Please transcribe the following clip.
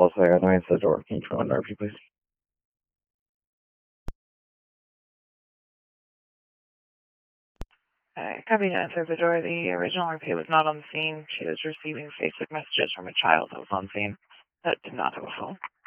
close. I got no answer to the door. Can you turn on the RP, please? Copy to answer the door. The original RP was not on the scene. She was receiving Facebook messages from a child that was on scene that did not have a phone.